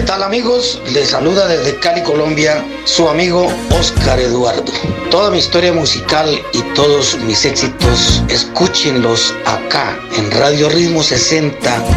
tal amigos? Les saluda desde Cali, Colombia, su amigo Oscar Eduardo. Toda mi historia musical y todos mis éxitos, escúchenlos acá en Radio Ritmo 60